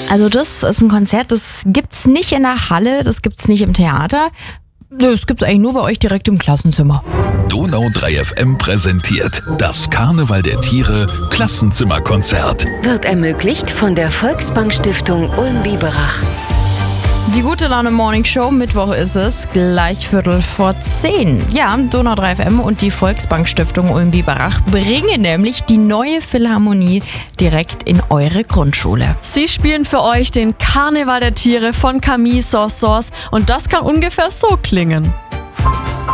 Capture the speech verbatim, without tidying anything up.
Also das ist ein Konzert, das gibt's nicht in der Halle, das gibt's nicht im Theater. Das gibt's eigentlich nur bei euch direkt im Klassenzimmer. Donau drei F M präsentiert das Karneval der Tiere Klassenzimmerkonzert. Wird ermöglicht von der Volksbank Stiftung Ulm-Biberach. Die gute Laune Morning Show, Mittwoch ist es, gleich Viertel vor zehn. Ja, Donau drei F M und die Volksbank Stiftung Ulm-Biberach bringen nämlich die neue Philharmonie direkt in eure Grundschule. Sie spielen für euch den Karneval der Tiere von Camille Saint-Saëns und das kann ungefähr so klingen.